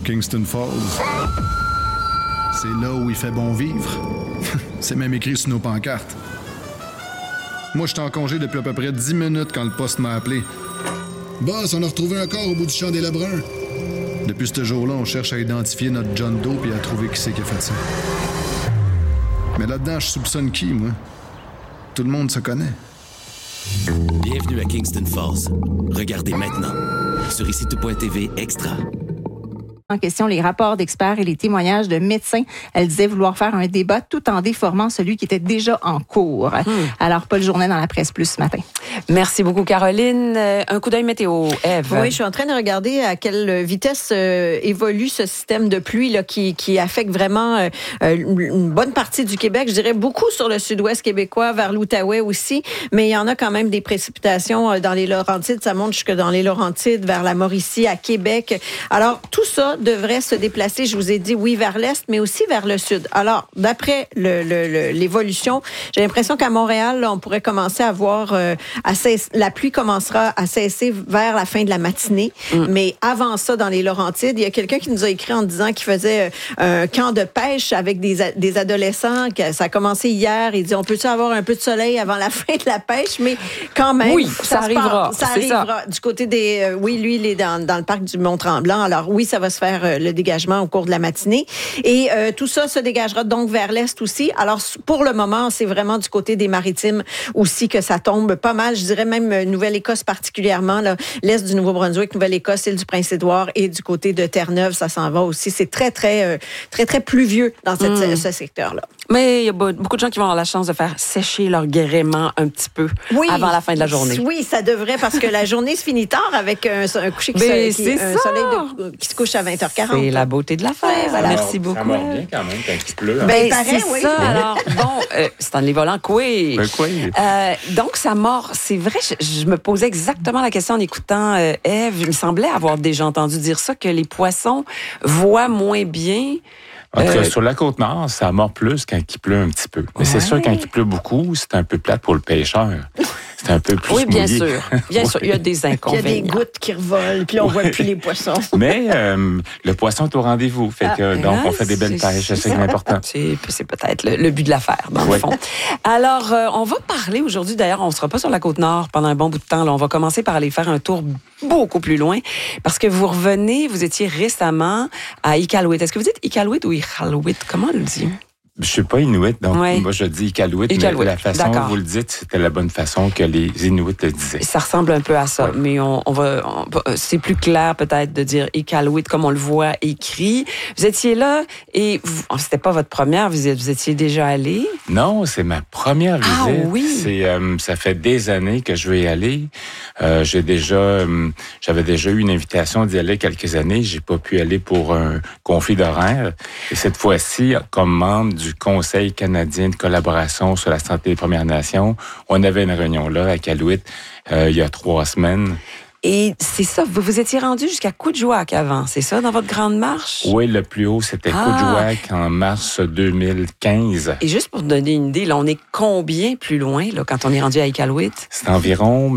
Kingston Falls. C'est là où il fait bon vivre. C'est même écrit sur nos pancartes. Moi, j'étais en congé depuis à peu près 10 minutes quand le poste m'a appelé. Boss, on a retrouvé un corps au bout du champ des Lebrun. Depuis ce jour-là, on cherche à identifier notre John Doe et à trouver qui c'est qui a fait ça. Mais là-dedans, je soupçonne qui, moi? Tout le monde se connaît. Bienvenue à Kingston Falls. Regardez maintenant sur ICITO.tv Extra. En question, les rapports d'experts et les témoignages de médecins. Elle disait vouloir faire un débat tout en déformant celui qui était déjà en cours. Alors, Paul Journet dans la Presse Plus ce matin. Merci beaucoup, Caroline. Un coup d'œil météo, Ève. Oui, je suis en train de regarder à quelle vitesse évolue ce système de pluie là, qui affecte vraiment une bonne partie du Québec. Je dirais beaucoup sur le sud-ouest québécois, vers l'Outaouais aussi, mais il y en a quand même des précipitations dans les Laurentides. Ça monte jusque dans les Laurentides, vers la Mauricie, à Québec. Alors, tout ça devrait se déplacer, je vous ai dit, oui, vers l'est, mais aussi vers le sud. Alors, d'après l'évolution, j'ai l'impression qu'à Montréal, là, on pourrait commencer à voir la pluie commencera à cesser vers la fin de la matinée. Mais avant ça, dans les Laurentides, il y a quelqu'un qui nous a écrit en disant qu'il faisait un camp de pêche avec des adolescents. Que ça a commencé hier. Il dit, on peut-tu avoir un peu de soleil avant la fin de la pêche? Mais quand même, oui, ça arrivera. Ça arrivera. Du côté des... oui, lui, il est dans le parc du Mont-Tremblant. Alors oui, ça va se faire le dégagement au cours de la matinée. Et tout ça se dégagera donc vers l'est aussi. Alors, pour le moment, c'est vraiment du côté des Maritimes aussi que ça tombe pas mal. Je dirais même Nouvelle-Écosse particulièrement, là, l'est du Nouveau-Brunswick, Nouvelle-Écosse, île du Prince-Édouard et du côté de Terre-Neuve, ça s'en va aussi. C'est très, très, très, très pluvieux dans ce secteur-là. Mais il y a beaucoup de gens qui vont avoir la chance de faire sécher leur gréement un petit peu avant la fin de la journée. Oui, ça devrait, parce que la journée se finit tard avec un coucher soleil qui se couche à 20h40. C'est la beauté de l'affaire. Voilà. Merci beaucoup. Ça marche bien quand même quand il pleut. Ben, c'est oui. ça. Alors, bon, c'est en les volant quoi. Donc, ça mord. C'est vrai, je me posais exactement la question en écoutant Ève. Il me semblait avoir déjà entendu dire ça, que les poissons voient moins bien. En tout cas, sur la Côte-Nord, ça mord plus quand il pleut un petit peu. Mais c'est sûr, quand il pleut beaucoup, c'est un peu plate pour le pêcheur. C'est un peu plus mouillé. Bien sûr. Bien sûr, il y a des inconvénients. Il y a des gouttes qui revolent, puis on voit plus les poissons. Mais le poisson est au rendez-vous. Fait que, donc, on fait des belles pêches. C'est important. C'est peut-être le but de l'affaire, dans le fond. Alors, on va parler aujourd'hui, d'ailleurs, on ne sera pas sur la Côte-Nord pendant un bon bout de temps. Là, on va commencer par aller faire un tour beaucoup plus loin, parce que vous étiez récemment à Iqaluit. Est-ce que vous dites Iqaluit ou Iqaluit? Comment on le dit? Je suis pas Inuit, donc moi je dis Iqaluit, mais la façon dont vous le dites, c'était la bonne façon que les Inuits le disaient. Ça ressemble un peu à ça, mais on va c'est plus clair peut-être de dire Iqaluit comme on le voit écrit. Vous étiez là et c'était pas votre première visite, vous étiez déjà allé? Non, c'est ma première visite. Ah oui. Ça fait des années que je veux y aller. J'avais déjà eu une invitation d'y aller quelques années. J'ai pas pu aller pour un conflit d'horaire. Et cette fois-ci, comme membre du Conseil canadien de collaboration sur la santé des Premières Nations, on avait une réunion là à Iqaluit il y a 3 semaines. Et c'est ça, vous étiez rendu jusqu'à Kuujjuaq avant, c'est ça, dans votre grande marche? Oui, le plus haut, c'était Kuujjuaq en mars 2015. Et juste pour donner une idée, là, on est combien plus loin là, quand on est rendu à Iqaluit? C'est environ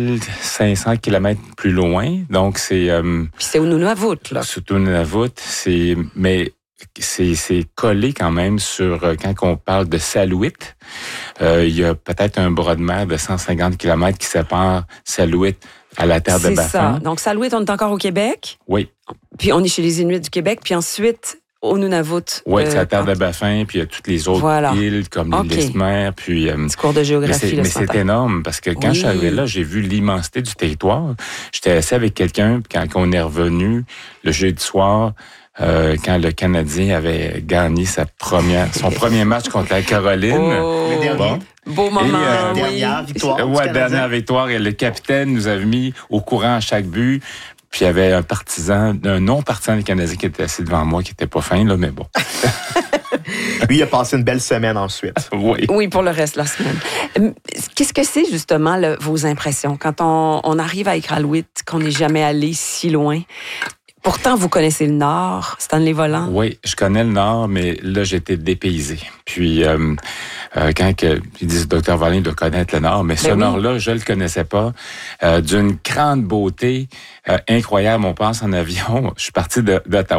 1500 kilomètres plus loin, donc c'est... Puis c'est au Nunavut, là. C'est au Nunavut, mais c'est collé quand même sur, quand on parle de Salouit, il y a peut-être un bras de mer de 150 kilomètres qui sépare Salouit à la terre de Baffin. C'est ça. Donc, Salouit, on est encore au Québec. Oui. Puis, on est chez les Inuits du Québec. Puis ensuite, au Nunavut. Oui, c'est la terre de Baffin. Puis, il y a toutes les autres îles, comme l'île d'Esmer. Puis, petit cours de géographie. Mais c'est énorme, parce que quand je suis arrivé là, j'ai vu l'immensité du territoire. J'étais assis avec quelqu'un, puis quand on est revenu le jeudi soir, quand le Canadien avait gagné son premier match contre la Caroline. Beau moment. Dernière victoire. Dernière victoire. Et le capitaine nous avait mis au courant à chaque but. Puis il y avait un non-partisan des Canadiens qui était assis devant moi, qui était pas fin, là, mais bon. Lui, il a passé une belle semaine ensuite. Oui, pour le reste de la semaine. Qu'est-ce que c'est, justement, vos impressions quand on arrive à Iqaluit, qu'on n'est jamais allé si loin? Pourtant, vous connaissez le Nord, Stanley Volant. Oui, je connais le Nord, mais là, j'étais dépaysé. Puis, quand ils disent Dr. Volant doit connaître le Nord, mais ce Nord-là, je le connaissais pas. D'une grande beauté incroyable. On passe en avion. Je suis parti d'Ottawa.